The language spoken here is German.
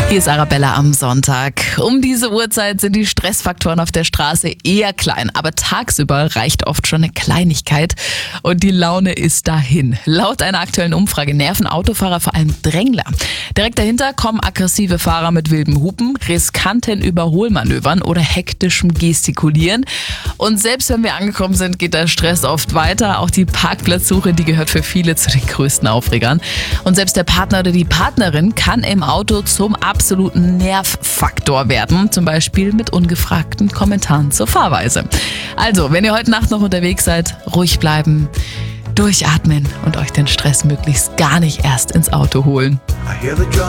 Hier ist Arabella am Sonntag. Um diese Uhrzeit sind die Stressfaktoren auf der Straße eher klein, aber tagsüber reicht oft schon eine Kleinigkeit und die Laune ist dahin. Laut einer aktuellen Umfrage nerven Autofahrer vor allem Drängler. Direkt dahinter kommen aggressive Fahrer mit wilden Hupen, riskanten Überholmanövern oder hektischem Gestikulieren. Und selbst wenn wir angekommen sind, geht der Stress oft weiter. Auch die Parkplatzsuche, die gehört für viele zu den größten Aufregern. Und selbst der Partner oder die Partnerin kann im Auto zum absoluten Nervfaktor werden, zum Beispiel mit ungefragten Kommentaren zur Fahrweise. Also, wenn ihr heute Nacht noch unterwegs seid, ruhig bleiben, durchatmen und euch den Stress möglichst gar nicht erst ins Auto holen.